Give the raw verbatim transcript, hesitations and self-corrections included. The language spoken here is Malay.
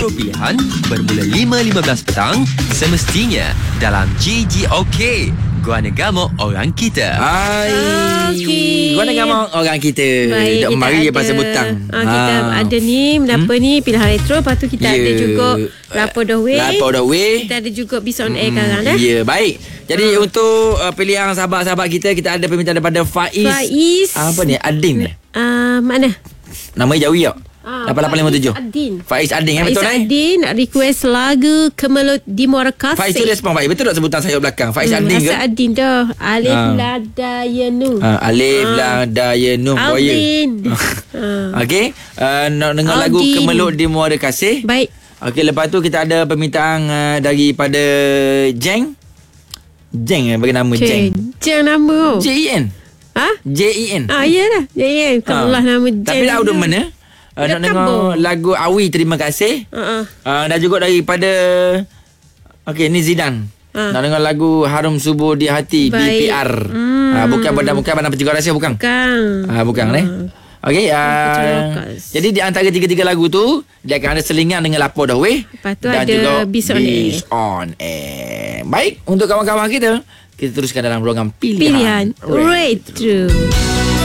Retro Pilihan bermula lima lima belas petang semestinya dalam G G OK. Guana Gamok orang kita. Hai. Okey. Guana Gamok orang kita. Baik, Dok kita mari ada, pasal butang. ha, Kita ada ni Menapa hmm? ni Pilihan Retro. Lepas tu kita yeah. ada juga Lapor The Way. Lapor The Way. Kita ada juga Bis On Air Hmm, sekarang eh? Ya yeah, baik. Jadi hmm. untuk uh, pilihan sahabat-sahabat kita, kita ada permintaan daripada Faiz. Faiz Apa ni? Adin. uh, Mana? Nama jauh ya? Ah, lapan lapan lima tujuh. Adin. Faiz Adin kan, Faiz betul eh? Adin nak request lagu Kemelut di Muara Kasih. Faiz tu respon baik. Betul tak sebutan sayap belakang? Faiz hmm, Adin ke? Faiz Adin dah. Alif Ah. Ladayenu. Uh, Alif Ah. Lang Daya Nuh Buaya. Aldin. Ah. Okey, uh, nak dengar lagu Aldin. Kemelut di Muara Kasih. Baik. Okey, lepas tu kita ada permintaan uh, daripada Jeng. Jeng eh, bagi nama Jeng. Jeng nama. J E N. Ha? J E N. Ah, iyalah. Ya, ya. Kalau lah nama Jeng. Tapi dah udah mana? Uh, nak Dah dengar kabur. lagu Awi Terima Kasih. Uh-uh. Uh, dan juga daripada okey, ni Zidan. Ah. Nak dengar lagu Harum Subuh di Hati. B P Baik. R. Hmm. Uh, bukan bukan bukan Bandar Pencegah Rahsia, bukan. Bukan. Ah, bukan eh. Okey, uh, jadi di antara tiga-tiga lagu tu dia akan ada selingan dengan Lapor The Way. Lepas tu dan ada juga Bis On Air. Bis On Air. Baik, untuk kawan-kawan kita, kita teruskan dalam ruangan pilihan, Pilihan Retro.